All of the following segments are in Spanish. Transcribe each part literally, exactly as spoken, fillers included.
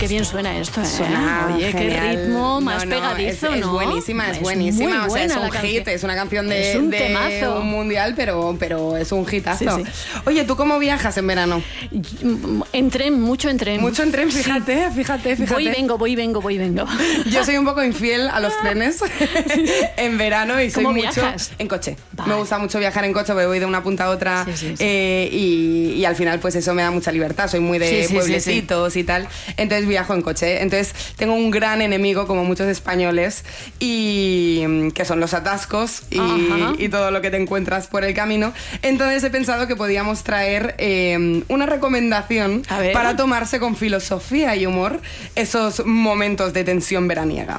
qué bien suena esto, ¿eh? Suena Oye, genial. qué ritmo más no, no, pegadizo, es, ¿no? Es buenísima, es, es buenísima. Muy o sea, es buena un la hit, canción. es una canción de, es un, de temazo. un mundial, pero, pero es un hitazo. Sí, sí. Oye, ¿tú cómo viajas en verano? En tren, mucho en tren. Mucho en tren, fíjate, sí. fíjate, fíjate. Voy y vengo, voy y vengo, voy y vengo. Yo soy un poco infiel a los trenes en verano y soy ¿Cómo mucho viajas? en coche. Vale. Me gusta mucho viajar en coche, porque voy de una punta a otra sí, sí, sí. Eh, y, y al final pues eso me da mucha libertad. Soy muy de sí, sí, pueblecitos sí, sí. y tal. Entonces viajo en coche. Entonces tengo un gran enemigo, como muchos españoles, y que son los atascos y, y todo lo que te encuentras por el camino. Entonces he pensado que podíamos traer eh, una recomendación para tomarse con filosofía y humor esos momentos de tensión veraniega.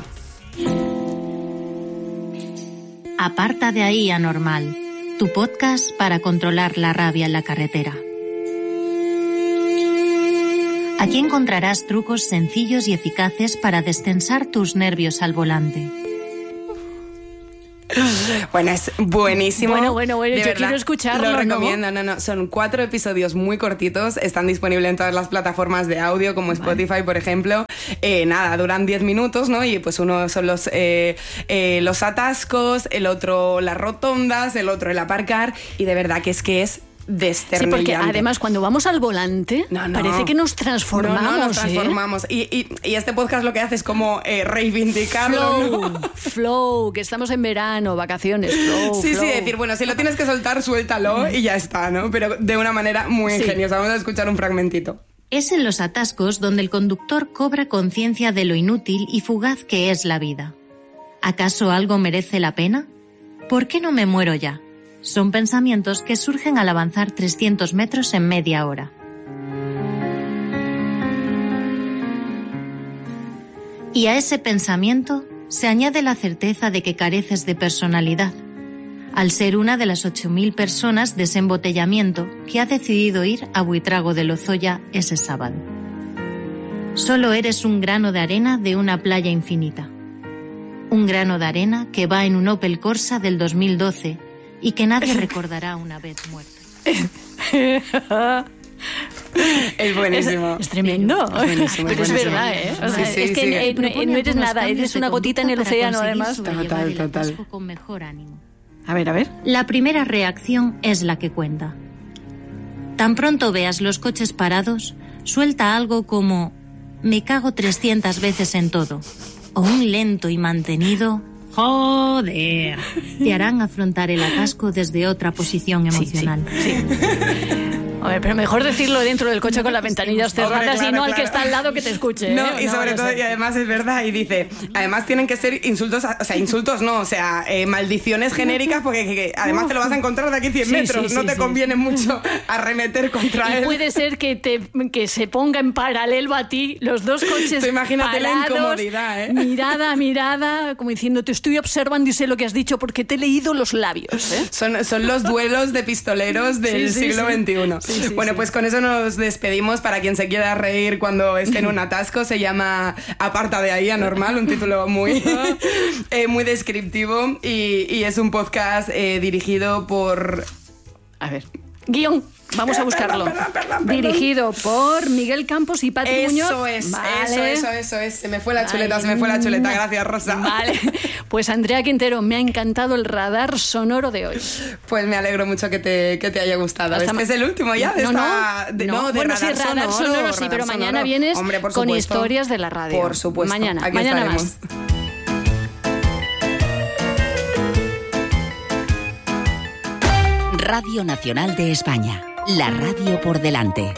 Aparta de ahí, anormal. Tu podcast para controlar la rabia en la carretera. Aquí encontrarás trucos sencillos y eficaces para destensar tus nervios al volante. Bueno, es buenísimo. Bueno, bueno, bueno, de yo verdad, quiero escucharlo, Lo ¿no? recomiendo, no, no. Son cuatro episodios muy cortitos, están disponibles en todas las plataformas de audio, como Spotify, vale. por ejemplo. Eh, nada, duran diez minutos, ¿no? Y pues uno son los, eh, eh, los atascos, el otro las rotondas, el otro el aparcar, y de verdad que es que es desternillante. Sí, porque además cuando vamos al volante no, no. parece que nos transformamos. No, no, nos ¿eh? transformamos. Y, y, y este podcast lo que hace es como eh, reivindicarlo. Flow, ¿no? flow, que estamos en verano, vacaciones, flow, Sí, flow. sí, decir, bueno, si lo tienes que soltar, suéltalo y ya está, ¿no? Pero de una manera muy sí. ingeniosa. Vamos a escuchar un fragmentito. Es en los atascos donde el conductor cobra conciencia de lo inútil y fugaz que es la vida. ¿Acaso algo merece la pena? ¿Por qué no me muero ya? Son pensamientos que surgen al avanzar trescientos metros en media hora. Y a ese pensamiento se añade la certeza de que careces de personalidad, al ser una de las ocho mil personas de ese embotellamiento que ha decidido ir a Buitrago de Lozoya ese sábado. Solo eres un grano de arena de una playa infinita. Un grano de arena que va en un Opel Corsa del dos mil doce y que nadie recordará una vez muerto. Es buenísimo. Es, es tremendo. Es buenísimo, Pero es es buenísimo. verdad, ¿eh? O sea, Sí, sí, es que sí. eh, no, no eres nada, eres una gotita en el océano, además. Total, total. Con mejor ánimo. A ver, a ver. La primera reacción es la que cuenta. Tan pronto veas los coches parados, suelta algo como «me cago trescientas veces en todo» o un lento y mantenido «joder». Te harán afrontar el atasco desde otra posición emocional. Sí, sí, sí. A ver, pero mejor decirlo dentro del coche con las ventanillas cerradas. Hombre, claro, y no claro. al que está al lado que te escuche. No, ¿eh? y no, sobre no todo, sé. y además es verdad, y dice, además tienen que ser insultos, o sea, insultos no, o sea, eh, maldiciones genéricas, porque que, que, además te lo vas a encontrar de aquí cien sí, metros, sí, no sí, te sí. conviene mucho arremeter contra y él. puede ser que, te, que se ponga en paralelo a ti los dos coches. Tú imagínate parados, la incomodidad, ¿eh? Mirada a mirada, como diciendo, te estoy observando y sé lo que has dicho porque te he leído los labios. ¿eh? Son, son los duelos de pistoleros del sí, sí, siglo sí. veintiuno. Sí, sí, bueno, sí. pues con eso nos despedimos. Para quien se quiera reír cuando esté en un atasco, se llama Aparta de ahí, anormal, un título muy, eh, muy descriptivo, y, y es un podcast eh, dirigido por... A ver, guión. Vamos a buscarlo. Perdón, perdón, perdón, perdón. Dirigido por Miguel Campos y Patri Muñoz. Eso es, vale. eso, eso, eso es. Se me fue la chuleta, Ay, se me fue la chuleta. Gracias, Rosa. Vale. Pues Andrea Quintero, me ha encantado el radar sonoro de hoy. Pues me alegro mucho que te, que te haya gustado. Hasta Este ma- es el último ya de no, esta... no, de, no, no, de bueno, radar sí, radar sonoro, sonoro, sí, radar pero sonoro. mañana vienes Hombre, por con supuesto. historias de la radio. Por supuesto. Mañana, Aquí mañana estaremos. más. Radio Nacional de España. La radio por delante.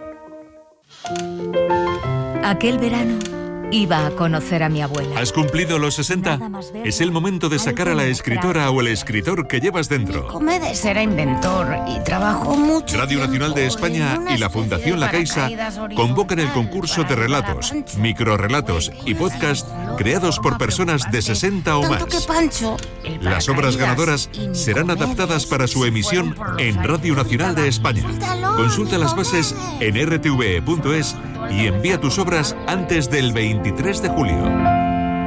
Aquel verano iba a conocer a mi abuela. ¿Has cumplido los sesenta? Es el momento de sacar a la escritora o el escritor que llevas dentro. Comedes era inventor y trabajó mucho. Radio Nacional de España y la Fundación La Caixa convocan el concurso de relatos, microrrelatos y podcast creados por personas de sesenta o más. Las obras ganadoras serán adaptadas para su emisión en Radio Nacional de España. Consulta las bases en r t v e punto es y envía tus obras antes del veintitrés de julio.